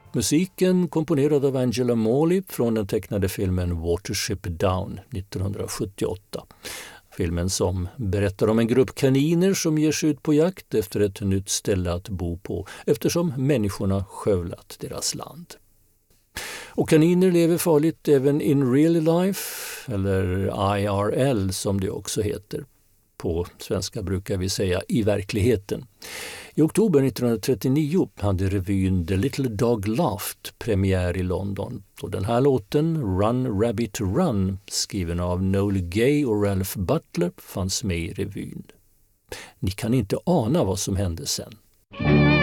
Musiken komponerad av Angela Morley från den tecknade filmen Watership Down 1978. Filmen som berättar om en grupp kaniner som ger sig ut på jakt efter ett nytt ställe att bo på eftersom människorna skövlat deras land. Och kaniner lever farligt även in real life, eller IRL som det också heter. På svenska brukar vi säga i verkligheten. I oktober 1939 hade revyn The Little Dog Laughed premiär i London. Och den här låten, Run Rabbit Run, skriven av Noel Gay och Ralph Butler, fanns med i revyn. Ni kan inte ana vad som hände sen.